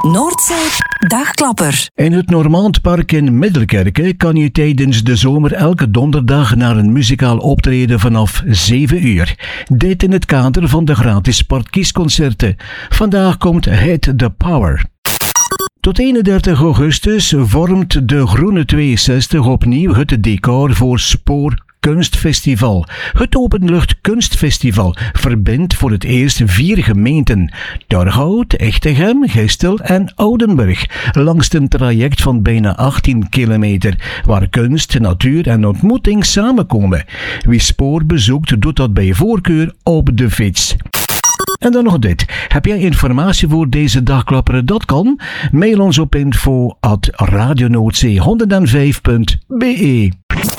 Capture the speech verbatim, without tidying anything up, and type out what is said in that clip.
Noordzee Dagklapper. In het Normandpark in Middelkerke kan je tijdens de zomer elke donderdag naar een muzikaal optreden vanaf zeven uur. Dit in het kader van de gratis sportkiesconcerten. Vandaag komt Hit the Power. Tot eenendertig augustus vormt de Groene tweeënzestig opnieuw het decor voor Spoor Kunstfestival. Het Openlucht Kunstfestival verbindt voor het eerst vier gemeenten: Torhout, Echtegem, Gistel en Oudenburg, langs een traject van bijna achttien kilometer, waar kunst, natuur en ontmoeting samenkomen. Wie Spoor bezoekt, doet dat bij voorkeur op de fiets. En dan nog dit. Heb jij informatie voor deze dagklapper? Dat kan. Mail ons op info at radionoordzee honderdvijf punt be.